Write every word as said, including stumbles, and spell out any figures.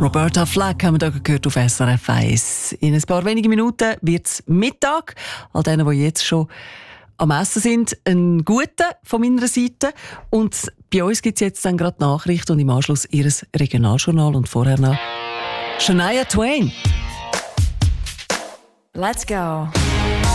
Roberta Flack haben wir hier gehört auf S R F eins. In ein paar wenigen Minuten wird es Mittag. All denen, die jetzt schon am Essen sind, einen guten von meiner Seite. Und bei uns gibt es jetzt dann gerade Nachrichten und im Anschluss ihr Regionaljournal und vorher noch Shania Twain. Let's go.